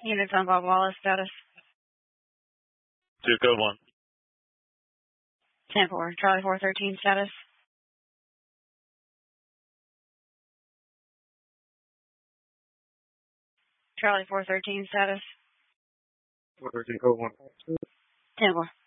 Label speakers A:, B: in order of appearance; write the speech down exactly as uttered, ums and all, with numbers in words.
A: Units on Bob Wallace, status.
B: Two code one.
A: ten four, Charlie four thirteen, status. Charlie four thirteen, status.
B: four thirteen code one.
A: ten four.